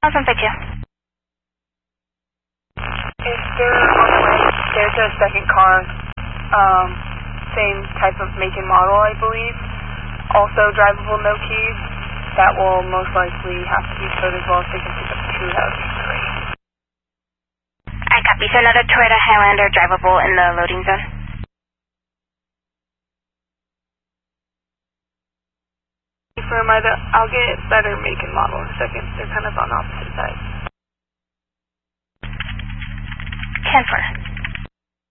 Awesome, thank you. If they're on the way, there's a second car, same type of make and model, I believe. Also drivable, no keys. That will most likely have to be towed as well, so they can pick up 2 out of 3. I copy. So another Toyota Highlander drivable in the loading zone. I'll get better make and model in a second. They're kind of on opposite sides. 10-4.